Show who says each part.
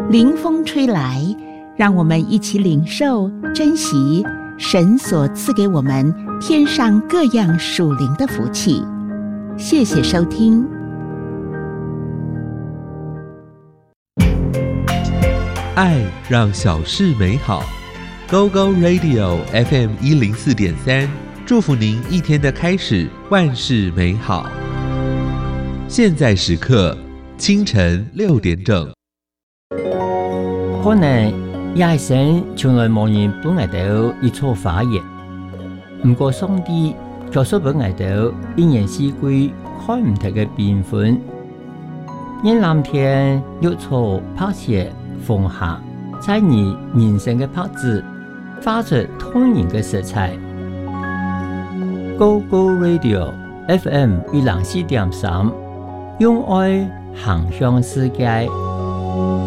Speaker 1: 凌风吹来，让我们一起领受珍惜神所赐给我们天上各样属灵的福气。谢谢收听。
Speaker 2: 爱让小事美好。 Go Go Radio FM 104.3，祝福您一天的开始万事美好。现在时刻清晨6点整。
Speaker 3: 可能也神從來冇人本嚟到一錯發言，唔過上帝就說本嚟到一年四季看唔同嘅變換，因藍天綠草拍攝風下，在你人生嘅拍子發出通然嘅色彩。Go Go Radio FM 104.3，用愛行向世界。